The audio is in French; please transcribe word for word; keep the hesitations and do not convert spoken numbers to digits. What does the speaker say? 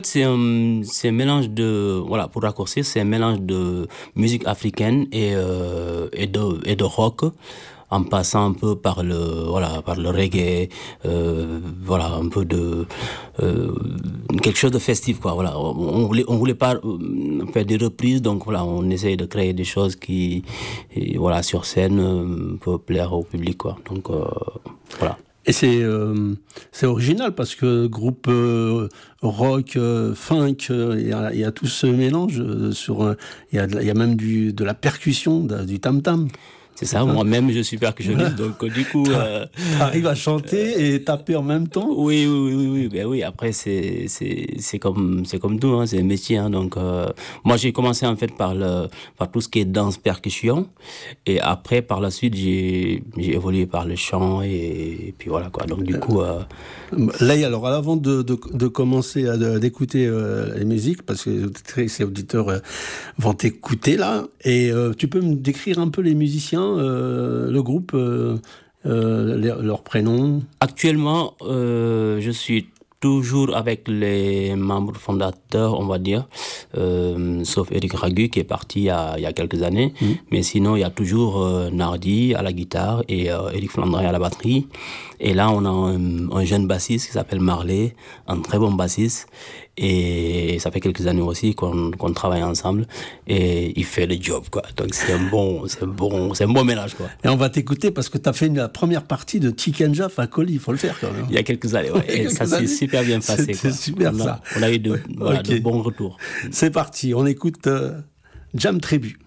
C'est un, c'est un mélange de, voilà, pour raccourcir, c'est un mélange de musique africaine et, euh, et, de, et de rock, en passant un peu par le, voilà, par le reggae, euh, voilà, un peu de, euh, quelque chose de festif, quoi, voilà. On voulait, on voulait pas faire des reprises, donc voilà, on essaye de créer des choses qui, et, voilà, sur scène, euh, peuvent plaire au public, quoi. Donc, euh, voilà. Et c'est, euh, c'est original parce que groupe euh, rock, euh, funk, il euh, y, y a tout ce mélange. Il euh, y, a, y a même du, de la percussion, de, du tam-tam. C'est ça, moi-même je suis percussionniste, donc du coup... Euh, T'arrives à chanter et taper en même temps? Oui, oui, oui, oui, ben oui, après c'est, c'est, c'est, comme, c'est comme tout, hein, c'est un métier. Hein, donc euh, moi j'ai commencé en fait par, le, par tout ce qui est danse, percussion, et après par la suite j'ai, j'ai évolué par le chant, et, et puis voilà quoi, donc du coup... Euh... Là, alors avant de, de, de commencer à, de, d'écouter euh, les musiques, parce que ces auditeurs euh, vont t'écouter là, et euh, tu peux me décrire un peu les musiciens, euh, le groupe, euh, euh, les, leurs prénoms? Actuellement, euh, je suis toujours avec les membres fondateurs, on va dire, euh, sauf Eric Ragu qui est parti il y a, il y a quelques années. Mmh. Mais sinon, il y a toujours euh, Nardi à la guitare et euh, Eric Flandrin à la batterie. Et là, on a un, un jeune bassiste qui s'appelle Marley, un très bon bassiste. Et ça fait quelques années aussi qu'on, qu'on travaille ensemble. Et il fait le job, quoi. Donc c'est un bon, c'est un bon, c'est un bon mélange, quoi. Et on va t'écouter parce que tu as fait une, la première partie de Tikenja Fakoli, il faut le faire quand même. Il y a quelques années, ouais. Et ça s'est super bien passé. C'était quoi. Super on a, ça. On a eu de, voilà, okay. de bons retours. C'est parti, on écoute euh, Jam Tribu.